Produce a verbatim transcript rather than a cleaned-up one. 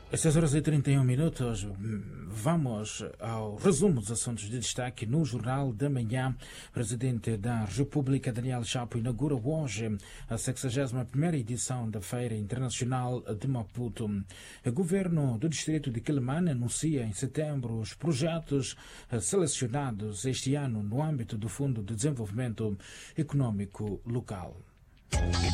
seis horas e trinta e um minutos, vamos ao resumo dos assuntos de destaque no Jornal da Manhã. O Presidente da República, Daniel Chapo, inaugura hoje a sexagésima primeira edição da Feira Internacional de Maputo. O Governo do Distrito de Quelimane anuncia em setembro os projetos selecionados este ano no âmbito do Fundo de Desenvolvimento Econômico Local.